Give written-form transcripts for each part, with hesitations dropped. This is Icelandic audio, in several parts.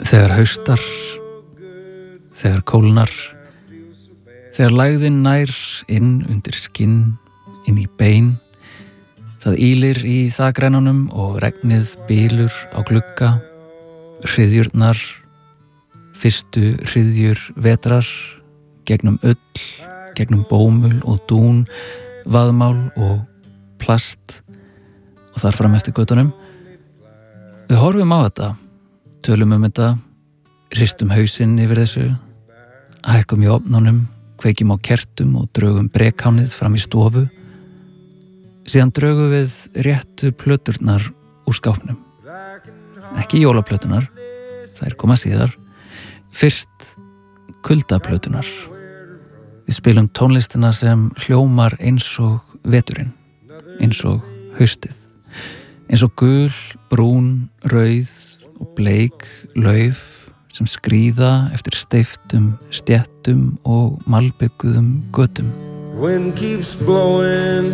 Þegar haustar, þegar kólnar, þegar lægðin nær inn undir skinn, inn í bein, það ýlir í þakgrænunum og regnið bylur á glugga, hryðjurnar, fyrstu hryðjur vetrar, gegnum ull, gegnum bómul og dún, vaðmál og plast og þar fram eftir götunum. Við horfum á þetta, tölum þetta, hristum hausinn yfir þessu, hækkum í ofnunum, kveikjum á kertum og drögum brekhánið fram í stofu. Síðan drögum við réttu plöturnar úr skápnum. Ekki jólaplötunar, þær koma síðar. Fyrst kuldaplötunar. Við spilum tónlistina sem hljómar eins og veturinn, eins og haustið. Eins og gul, brún, rauð og bleik lauf sem skríða eftir steyptum stéttum og malbygguðum götum. Wind keeps blowing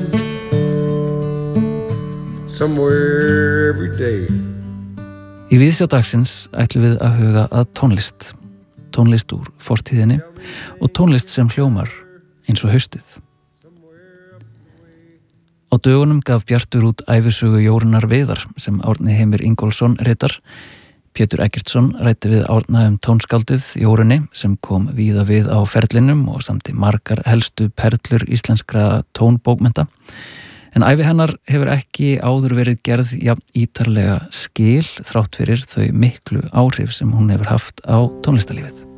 somewhere every day. Í viðsjá dagsins ætlum við að huga að tónlist. Tónlist úr fortíðinni og tónlist sem hljómar eins og haustið. Á dögunum gaf Bjartur út ævisögu Jórunnar Viðar sem Árni Heimir Ingólfsson ritar. Pétur Eggertsson ræddi við Árna tónskáldið Jórunni sem kom víða við á ferlinum og samti margar helstu perlur íslenskra tónbókmennta. En ævi hennar hefur ekki áður verið gerð jafn ítarlega skil þrátt fyrir þau miklu áhrif sem hún hefur haft á tónlistarlífið.